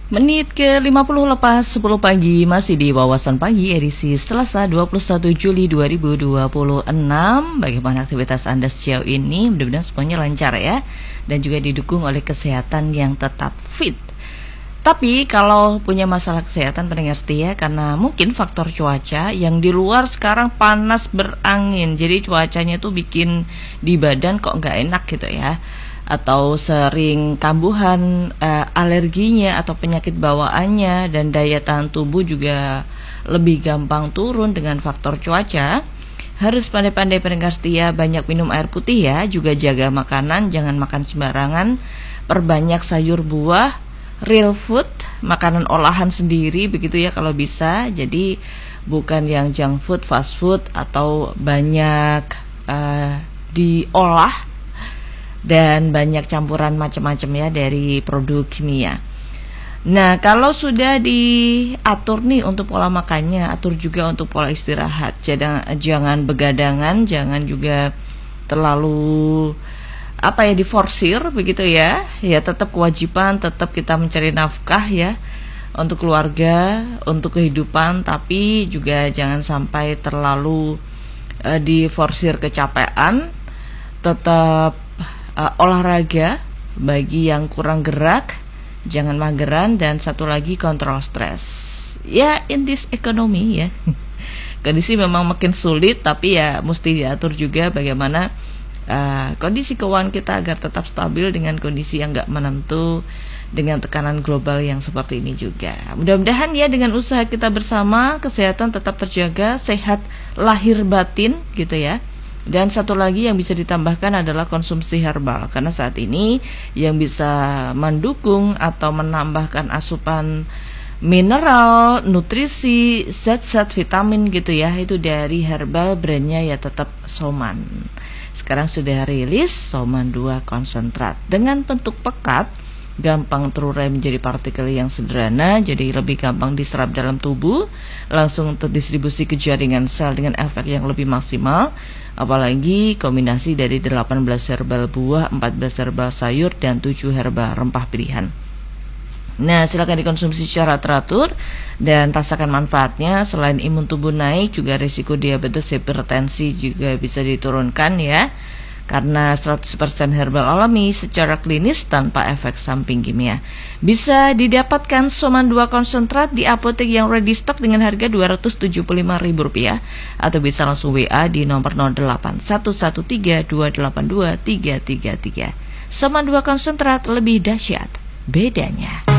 Menit ke 50 lepas 10 pagi, masih di Wawasan Pagi edisi Selasa 21 Juli 2026. Bagaimana aktivitas Anda sejauh ini? Mudah-mudahan semuanya lancar ya, dan juga didukung oleh kesehatan yang tetap fit. Tapi kalau punya masalah kesehatan pendengar setia, karena mungkin faktor cuaca yang di luar sekarang panas berangin, jadi cuacanya tuh bikin di badan kok nggak enak gitu ya, atau sering kambuhan alerginya atau penyakit bawaannya, dan daya tahan tubuh juga lebih gampang turun dengan faktor cuaca. Harus pandai-pandai pendengar setia, banyak minum air putih ya, juga jaga makanan, jangan makan sembarangan, perbanyak sayur buah, real food, makanan olahan sendiri begitu ya kalau bisa. Jadi bukan yang junk food, fast food, atau banyak diolah dan banyak campuran macam-macam ya dari produk kimia. Nah, kalau sudah diatur nih untuk pola makannya, atur juga untuk pola istirahat. Jangan begadangan, jangan juga terlalu diforsir begitu ya. Ya tetap kewajiban, tetap kita mencari nafkah ya untuk keluarga, untuk kehidupan, tapi juga jangan sampai terlalu diforsir kecapean. Tetap olahraga bagi yang kurang gerak, jangan mageran, dan satu lagi kontrol stres. Ya, in this economy ya. Kondisi memang makin sulit, tapi ya mesti diatur juga bagaimana kondisi keuangan kita agar tetap stabil dengan kondisi yang enggak menentu, dengan tekanan global yang seperti ini juga. Mudah-mudahan ya dengan usaha kita bersama, kesehatan tetap terjaga, sehat lahir batin gitu ya. Dan satu lagi yang bisa ditambahkan adalah konsumsi herbal, karena saat ini yang bisa mendukung atau menambahkan asupan mineral, nutrisi, zat-zat vitamin gitu ya, itu dari herbal, brandnya ya tetap Soman. Sekarang sudah rilis Soman 2 konsentrat dengan bentuk pekat, gampang terurai menjadi partikel yang sederhana, jadi lebih gampang diserap dalam tubuh, langsung terdistribusi ke jaringan sel dengan efek yang lebih maksimal. Apalagi kombinasi dari 18 herbal buah, 14 herbal sayur, dan 7 herbal rempah pilihan. Nah, silakan dikonsumsi secara teratur dan rasakan manfaatnya. Selain imun tubuh naik, juga risiko diabetes, hipertensi juga bisa diturunkan ya, karena 100% herbal alami secara klinis tanpa efek samping kimia. Bisa didapatkan Soman 2 konsentrat di apotek yang ready stock dengan harga Rp275.000, atau bisa langsung WA di nomor 08 113 282 333. Soman 2 konsentrat, lebih dahsyat bedanya.